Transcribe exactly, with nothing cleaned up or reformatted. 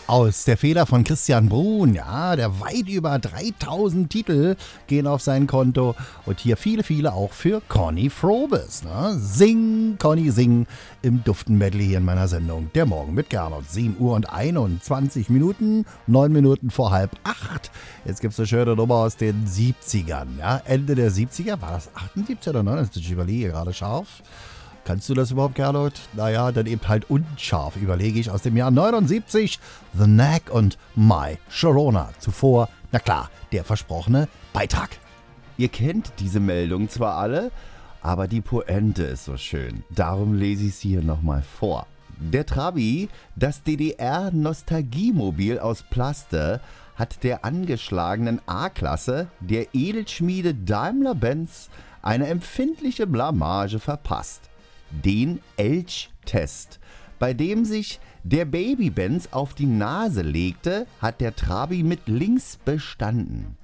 Aus der Feder von Christian Bruhn, ja, der weit über dreitausend Titel gehen auf sein Konto und hier viele, viele auch für Conny Frobes. Ne? Sing, Conny, sing im Duften-Medley hier in meiner Sendung. Der Morgen mit Gernot. sieben Uhr und einundzwanzig Minuten, neun Minuten vor halb acht. Jetzt gibt es eine schöne Nummer aus den siebzigern. Ja? Ende der siebziger, war das achtundsiebzig oder neunundsiebzig? Ich überlege gerade scharf. Kannst du das überhaupt, Gernot? Naja, dann eben halt unscharf, überlege ich, aus dem Jahr neunundsiebzig. The Knack und My Sharona. Zuvor, na klar, der versprochene Beitrag. Ihr kennt diese Meldung zwar alle, aber die Pointe ist so schön. Darum lese ich sie hier nochmal vor. Der Trabi, das D D R-Nostalgiemobil aus Plaste, hat der angeschlagenen A-Klasse der Edelschmiede Daimler-Benz eine empfindliche Blamage verpasst. Den Elch-Test, bei dem sich der Baby-Benz auf die Nase legte, hat der Trabi mit links bestanden.